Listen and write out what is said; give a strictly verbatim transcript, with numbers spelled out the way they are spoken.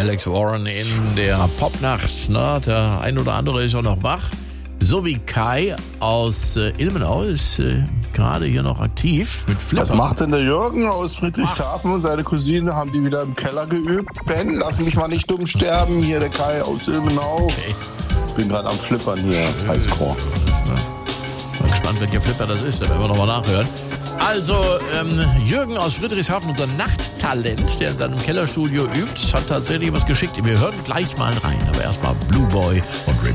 Alex Warren in der Popnacht. Na, der ein oder andere ist auch noch wach. So wie Kai aus äh, Ilmenau ist äh, gerade hier noch aktiv mit Flippern. Was macht denn der Jürgen aus Friedrichshafen und seine Cousine? Haben die wieder im Keller geübt? Ben, lass mich mal nicht dumm sterben. Hier der Kai aus Ilmenau. Okay. Ich bin gerade am Flippern hier. Highscore. Mal gespannt, welcher Flipper das ist. Da werden wir nochmal nachhören. Also, ähm, Jürgen aus Friedrichshafen, unser Nachttalent, der in seinem Kellerstudio übt, hat tatsächlich was geschickt. Wir hören gleich mal rein. Aber erstmal Blue Boy und Rim.